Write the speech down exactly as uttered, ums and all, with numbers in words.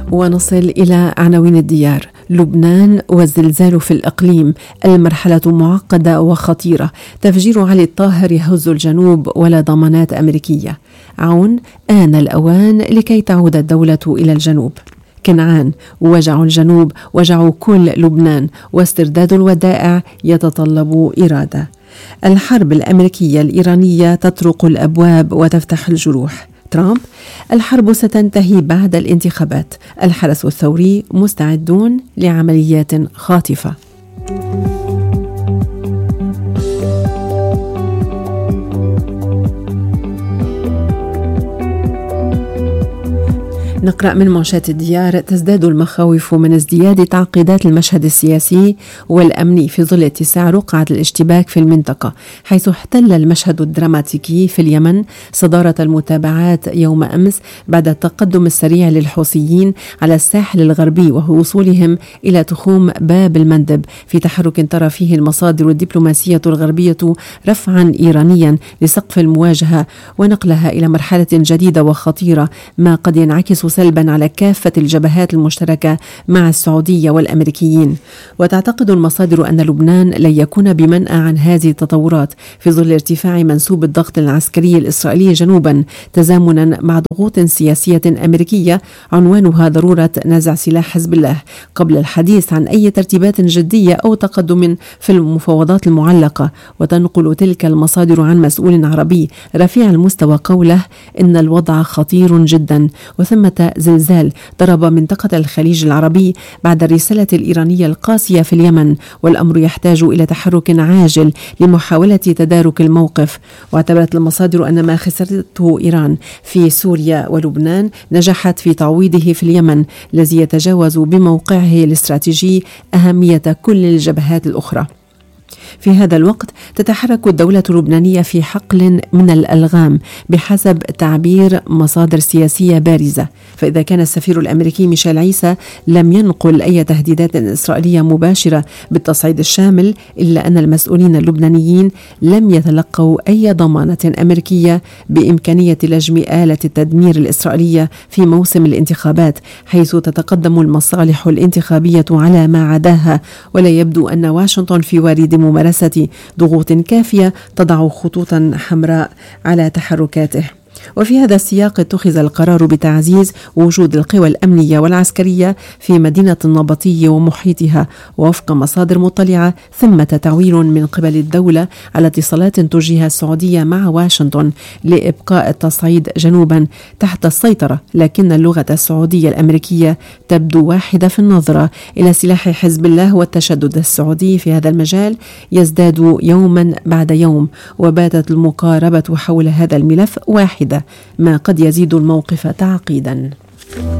ونصل إلى عناوين الديار. لبنان والزلزال في الإقليم، المرحلة معقدة وخطيرة، تفجير علي الطاهر يهز الجنوب ولا ضمانات أمريكية. عون، آن الأوان لكي تعود الدولة إلى الجنوب. كنعان، وجع الجنوب وجع كل لبنان، واسترداد الودائع يتطلب إرادة. الحرب الأمريكية الإيرانية تطرق الأبواب وتفتح الجروح. ترامب، الحرب ستنتهي بعد الانتخابات. الحرس الثوري مستعدون لعمليات خاطفة. نقرأ من منشات الديار: تزداد المخاوف من ازدياد تعقيدات المشهد السياسي والأمني في ظل اتساع رقعة الاشتباك في المنطقة، حيث احتل المشهد الدراماتيكي في اليمن صدارة المتابعات يوم أمس بعد التقدم السريع للحوثيين على الساحل الغربي ووصولهم إلى تخوم باب المندب، في تحرك ترى فيه المصادر الدبلوماسية الغربية رفعا إيرانيا لسقف المواجهة ونقلها إلى مرحلة جديدة وخطيرة، ما قد ينعكس سلبا على كافة الجبهات المشتركة مع السعودية والأمريكيين. وتعتقد المصادر أن لبنان لن يكون بمنأى عن هذه التطورات في ظل ارتفاع منسوب الضغط العسكري الإسرائيلي جنوبا، تزامنا مع ضغوط سياسية أمريكية عنوانها ضرورة نزع سلاح حزب الله، قبل الحديث عن أي ترتيبات جدية أو تقدم في المفاوضات المعلقة. وتنقل تلك المصادر عن مسؤول عربي رفيع المستوى قوله إن الوضع خطير جدا، وثمة زلزال ضرب منطقة الخليج العربي بعد الرسالة الإيرانية القاسية في اليمن، والأمر يحتاج إلى تحرك عاجل لمحاولة تدارك الموقف. واعتبرت المصادر أن ما خسرته إيران في سوريا ولبنان نجحت في تعويضه في اليمن، الذي يتجاوز بموقعه الاستراتيجي أهمية كل الجبهات الأخرى. في هذا الوقت تتحرك الدولة اللبنانية في حقل من الألغام بحسب تعبير مصادر سياسية بارزة. فإذا كان السفير الأمريكي ميشيل عيسى لم ينقل أي تهديدات إسرائيلية مباشرة بالتصعيد الشامل، إلا أن المسؤولين اللبنانيين لم يتلقوا أي ضمانة أمريكية بإمكانية لجم آلة التدمير الإسرائيلية في موسم الانتخابات، حيث تتقدم المصالح الانتخابية على ما عداها، ولا يبدو أن واشنطن في وارد ممارسة ضغوط كافية تضع خطوطا حمراء على تحركاته. وفي هذا السياق اتخذ القرار بتعزيز وجود القوى الأمنية والعسكرية في مدينة النبطية ومحيطها، ووفق مصادر مطلعة ثمة تعويل من قبل الدولة على اتصالات توجهها السعودية مع واشنطن لإبقاء التصعيد جنوبا تحت السيطرة، لكن اللغة السعودية الأمريكية تبدو واحدة في النظرة إلى سلاح حزب الله، والتشدد السعودي في هذا المجال يزداد يوما بعد يوم، وباتت المقاربة حول هذا الملف واحدة، ما قد يزيد الموقف تعقيدا.